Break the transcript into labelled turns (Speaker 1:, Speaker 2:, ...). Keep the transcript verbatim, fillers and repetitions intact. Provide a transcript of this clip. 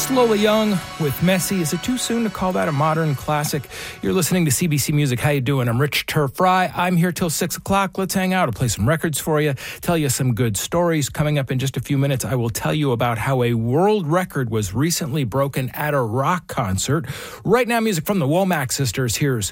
Speaker 1: Lola Young with Messy. Is it too soon to call that a modern classic? You're listening to C B C Music. How you doing? I'm Rich Turf Fry. I'm here till six o'clock. Let's hang out. I'll play some records for you, tell you some good stories. Coming up in just a few minutes, I will tell you about how a world record was recently broken at a rock concert. Right now, music from the Womack Sisters. Here's